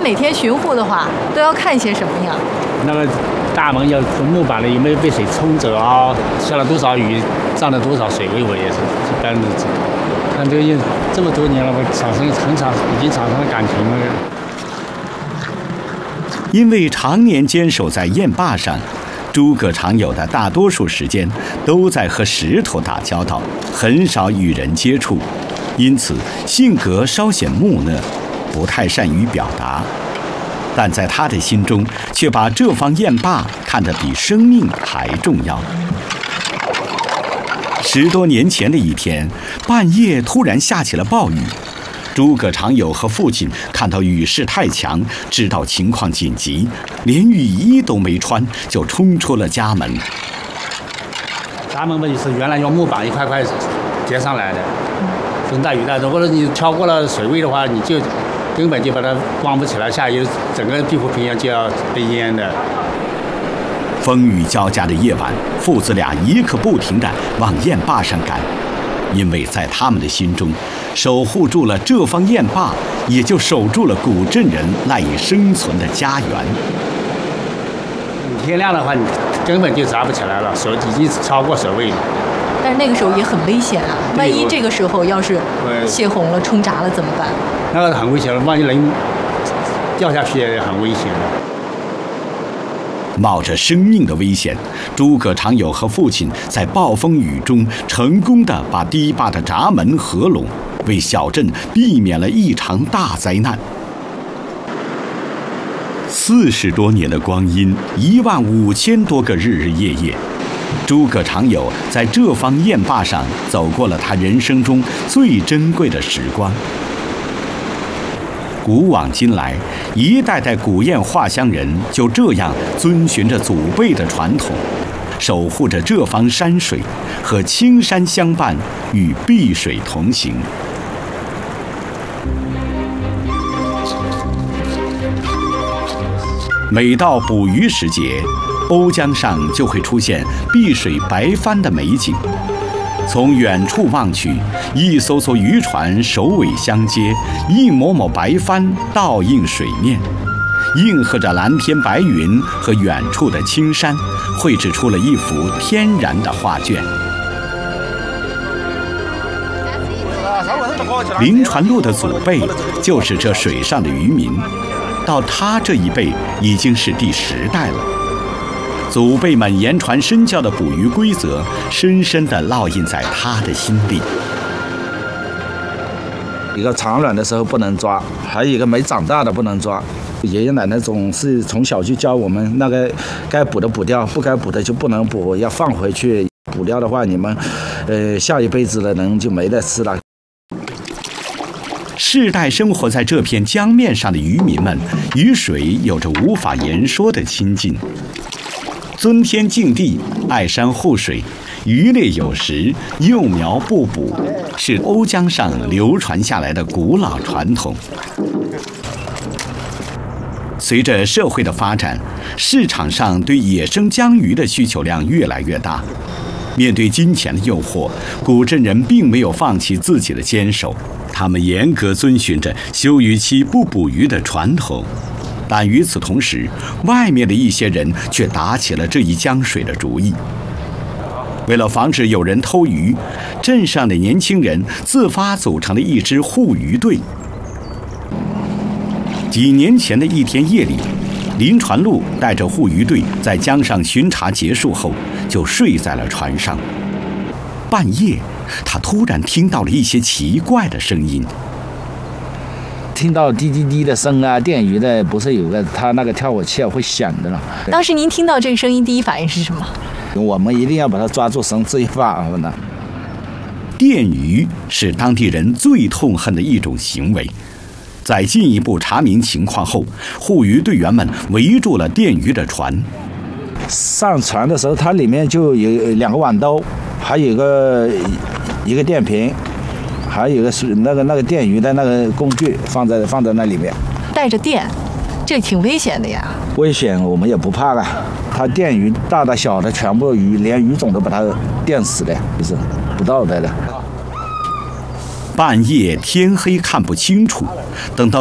每天巡护的话，都要看些什么呀？ 那个大门要木板的有没有被水冲走啊？下了多少雨，涨了多少水位，我也是一般的知道。看这么多年了，我已经产生了感情了。 因为常年坚守在堰坝上，诸葛常有的大多数时间都在和石头打交道，很少与人接触，因此性格稍显木讷，不太善于表达。但在他的心中，却把这方堰坝看得比生命还重要。10多年前的一天，半夜突然下起了暴雨。诸葛常有和父亲看到雨势太强，知道情况紧急，连雨衣都没穿，就冲出了家门。 咱们是原来用木板一块块叠上来的，风大雨大，如果你超过了水位的话，你就根本就把它光不起来，下游整个碧湖平原就要被淹的。 风雨交加的夜晚，父子俩一刻不停地往堰坝上赶，因为在他们的心中，守护住了这方堰坝，也就守住了古镇人赖以生存的家园。 天亮的话，你根本就扎不起来了，手已经超过水位了。 但是那个时候也很危险啊，万一这个时候要是泄洪了、冲闸了怎么办？ 那个很危险了，万一人掉下去也很危险的。 冒着生命的危险，诸葛常有和父亲在暴风雨中成功地把堤坝的闸门合拢，为小镇避免了一场大灾难。40多年的光阴，15000多个日日夜夜，诸葛常有在这方堰坝上走过了他人生中最珍贵的时光。古往今来，一代代古堰画乡人就这样遵循着祖辈的传统，守护着这方山水，和青山相伴，与碧水同行。每到捕鱼时节，瓯江上就会出现碧水白帆的美景。从远处望去，一艘艘渔船首尾相接，一抹抹白帆倒映水面，映合着蓝天白云和远处的青山，绘制出了一幅天然的画卷。林传禄的祖辈就是这水上的渔民，到他这一辈已经是第10代了。祖辈们言传身教的捕鱼规则，深深地烙印在他的心里。 一个产卵的时候不能抓，还有一个没长大的不能抓。爷爷奶奶总是从小就教我们，那个该捕的捕掉，不该捕的就不能捕，要放回去。捕掉的话，你们，下一辈子的人就没得吃了。 世代生活在这片江面上的渔民们，与水有着无法言说的亲近。尊天敬地，爱山护水，渔猎有时，幼苗不捕，是瓯江上流传下来的古老传统。随着社会的发展，市场上对野生江鱼的需求量越来越大。面对金钱的诱惑，古镇人并没有放弃自己的坚守，他们严格遵循着休渔期不捕鱼的传统。但与此同时，外面的一些人却打起了这一江水的主意。为了防止有人偷鱼，镇上的年轻人自发组成了一支护渔队。几年前的一天夜里，林传禄带着护渔队在江上巡查结束后，就睡在了船上。半夜，他突然听到了一些奇怪的声音。 听到滴滴滴的声啊，电鱼的不是有个它那个跳火器会响的了。 当时您听到这个声音，第一反应是什么？ 我们一定要把它抓住绳子一发呢。 电鱼是当地人最痛恨的一种行为。在进一步查明情况后，护渔队员们围住了电鱼的船。 上船的时候，它里面就有2个网兜，还有一个电瓶。还有一个是那个电鱼的那个工具放在那里面， 带着电，这挺危险的呀。 危险我们也不怕了，它电鱼大的小的全部鱼，连鱼种都把它电死的，就是不道德的。 半夜天黑看不清楚，等到